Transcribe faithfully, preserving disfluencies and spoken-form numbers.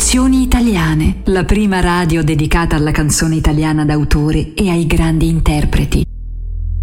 Canzoni italiane, la prima radio dedicata alla canzone italiana d'autore e ai grandi interpreti.